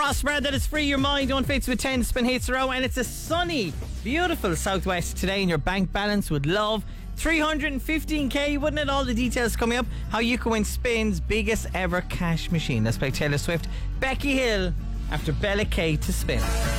Frostbar that is free your mind. Don't face with 10 spin hits a row. And it's a sunny, beautiful southwest today, and your bank balance would love 315k, wouldn't it? All the details coming up. How you can win Spin's biggest ever cash machine. Let's play Taylor Swift, Becky Hill after Bella K to Spin.